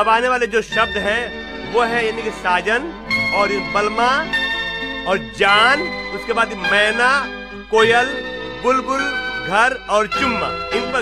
अब आने वाले जो शब्द हैं वो है यानी कि साजन और बलमा और जान, उसके बाद मैना, कोयल, बुलबुल, घर और चुम्मा। इन पर